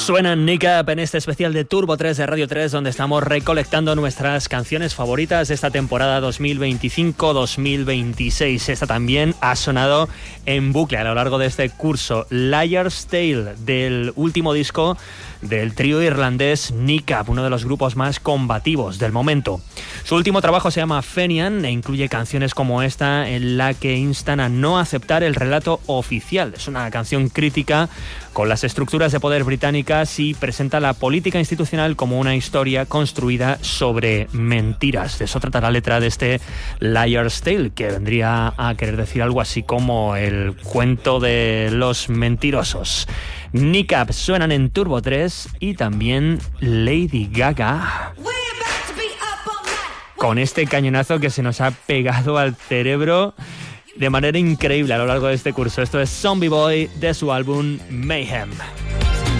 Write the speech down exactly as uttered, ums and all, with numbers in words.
Suena Nick Up en este especial de Turbo tres de Radio tres, donde estamos recolectando nuestras canciones favoritas de esta temporada dos mil veinticinco dos mil veintiséis. Esta también ha sonado en bucle a lo largo de este curso. Liar's Tale, del último disco del trío irlandés Nick Up, uno de los grupos más combativos del momento. Su último trabajo se llama Fenian e incluye canciones como esta, en la que instan a no aceptar el relato oficial. Es una canción crítica con las estructuras de poder británicas y presenta la política institucional como una historia construida sobre mentiras. De eso trata la letra de este Liar's Tale, que vendría a querer decir algo así como el cuento de los mentirosos. Nick Up suenan en Turbo tres y también Lady Gaga, con este cañonazo que se nos ha pegado al cerebro de manera increíble a lo largo de este curso. Esto es Zombie Boy de su álbum Mayhem.